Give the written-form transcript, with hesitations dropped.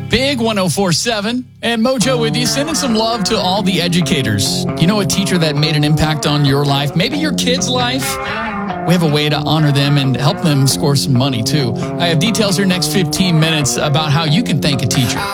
Big 104.7 and Mojo with you, sending some love to all the educators. You know a teacher that made an impact on your life, maybe your kid's life? We have a way to honor them and help them score some money, too. I have details here next 15 minutes about how you can thank a teacher.